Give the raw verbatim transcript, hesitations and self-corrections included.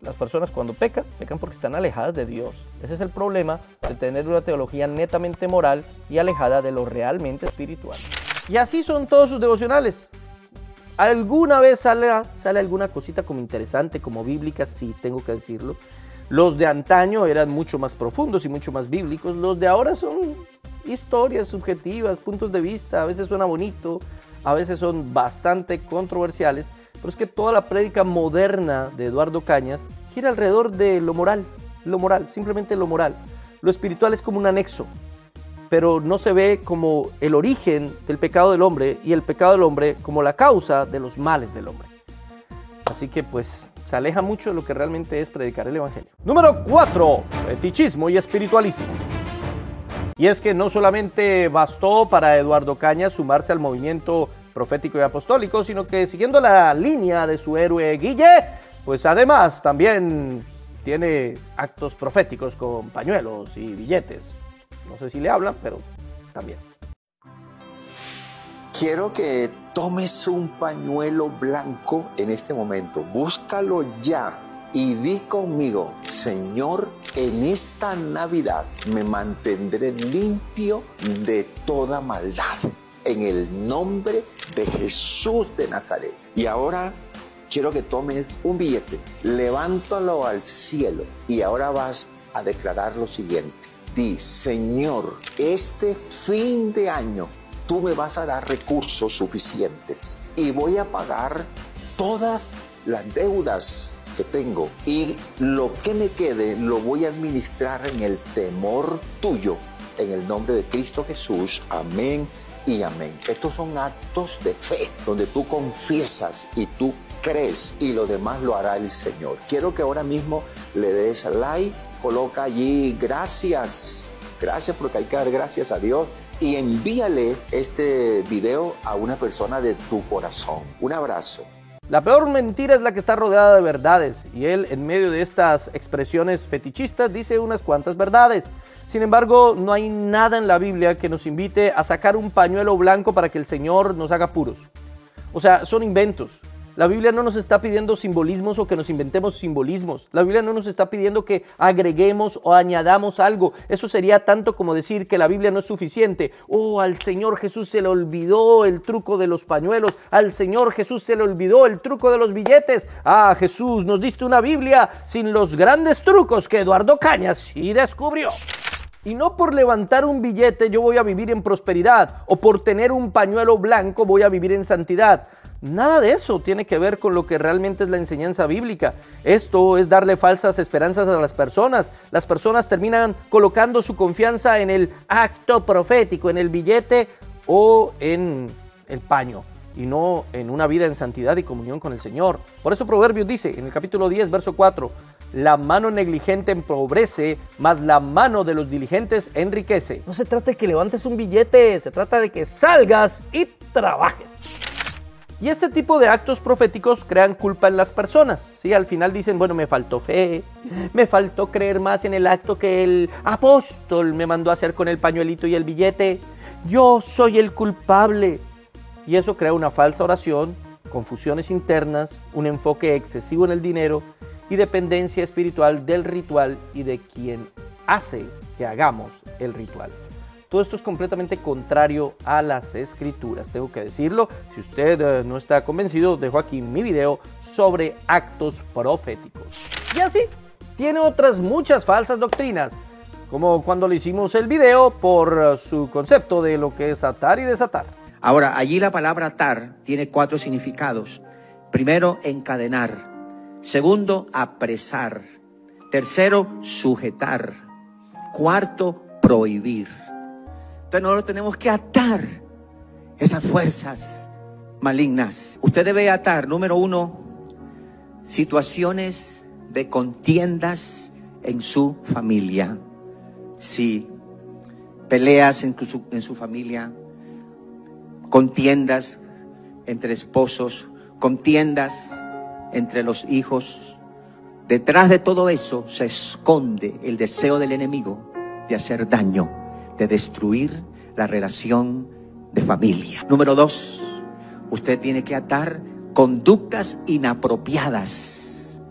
Las personas cuando pecan, pecan porque están alejadas de Dios. Ese es el problema de tener una teología netamente moral y alejada de lo realmente espiritual. Y así son todos sus devocionales. Alguna vez sale, sale alguna cosita como interesante, como bíblica, sí, tengo que decirlo. Los de antaño eran mucho más profundos y mucho más bíblicos. Los de ahora son historias subjetivas, puntos de vista. A veces suena bonito, a veces son bastante controversiales. Pero es que toda la prédica moderna de Eduardo Cañas gira alrededor de lo moral, lo moral, simplemente lo moral. Lo espiritual es como un anexo, pero no se ve como el origen del pecado del hombre y el pecado del hombre como la causa de los males del hombre. Así que pues se aleja mucho de lo que realmente es predicar el evangelio. Número cuatro, fetichismo y espiritualismo. Y es que no solamente bastó para Eduardo Cañas sumarse al movimiento profético y apostólico, sino que siguiendo la línea de su héroe Guille, pues además también tiene actos proféticos con pañuelos y billetes. No sé si le hablan, pero también. Quiero que tomes un pañuelo blanco en este momento. Búscalo ya y di conmigo: Señor, en esta Navidad me mantendré limpio de toda maldad, en el nombre de Jesús de Nazaret. Y ahora quiero que tomes un billete, levántalo al cielo y ahora vas a declarar lo siguiente. Di: Señor, este fin de año tú me vas a dar recursos suficientes y voy a pagar todas las deudas que tengo, y lo que me quede lo voy a administrar en el temor tuyo, en el nombre de Cristo Jesús. Amén y amén. Estos son actos de fe donde tú confiesas y tú crees, y lo demás lo hará el Señor. Quiero que ahora mismo le des like, coloca allí gracias, gracias, porque hay que dar gracias a Dios, y envíale este video a una persona de tu corazón. Un abrazo. La peor mentira es la que está rodeada de verdades, y él, en medio de estas expresiones fetichistas, dice unas cuantas verdades. Sin embargo, no hay nada en la Biblia que nos invite a sacar un pañuelo blanco para que el Señor nos haga puros. O sea, son inventos. La Biblia no nos está pidiendo simbolismos o que nos inventemos simbolismos. La Biblia no nos está pidiendo que agreguemos o añadamos algo. Eso sería tanto como decir que la Biblia no es suficiente. Oh, al Señor Jesús se le olvidó el truco de los pañuelos. Al Señor Jesús se le olvidó el truco de los billetes. Ah, Jesús, nos diste una Biblia sin los grandes trucos que Eduardo Cañas sí descubrió. Y no por levantar un billete yo voy a vivir en prosperidad, o por tener un pañuelo blanco voy a vivir en santidad. Nada de eso tiene que ver con lo que realmente es la enseñanza bíblica. Esto es darle falsas esperanzas a las personas. Las personas terminan colocando su confianza en el acto profético, en el billete o en el paño, y no en una vida en santidad y comunión con el Señor. Por eso Proverbios dice en el capítulo diez, verso cuatro, la mano negligente empobrece, mas la mano de los diligentes enriquece. No se trata de que levantes un billete, se trata de que salgas y trabajes. Y este tipo de actos proféticos crean culpa en las personas. ¿Sí? Al final dicen, bueno, me faltó fe, me faltó creer más en el acto que el apóstol me mandó a hacer con el pañuelito y el billete. Yo soy el culpable. Y eso crea una falsa oración, confusiones internas, un enfoque excesivo en el dinero y dependencia espiritual del ritual y de quien hace que hagamos el ritual. Todo esto es completamente contrario a las escrituras, tengo que decirlo. Si usted eh, no está convencido, dejo aquí mi video sobre actos proféticos. Y así, tiene otras muchas falsas doctrinas, como cuando le hicimos el video por uh, su concepto de lo que es atar y desatar. Ahora, allí la palabra atar tiene cuatro significados. Primero, encadenar. Segundo, apresar. Tercero, sujetar. Cuarto, prohibir. Entonces nosotros tenemos que atar esas fuerzas malignas. Usted debe atar, número uno, situaciones de contiendas en su familia. Sí, peleas en su, en su familia, contiendas entre esposos, contiendas entre los hijos. Detrás de todo eso se esconde el deseo del enemigo de hacer daño, de destruir la relación de familia. Número dos, usted tiene que atar conductas inapropiadas